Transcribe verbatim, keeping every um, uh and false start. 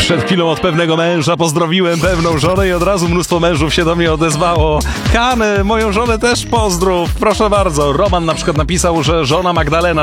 Przed chwilą od pewnego męża pozdrowiłem pewną żonę i od razu mnóstwo mężów się do mnie odezwało. Han, moją żonę też pozdrów, proszę bardzo. Roman na przykład napisał, że żona Magdalena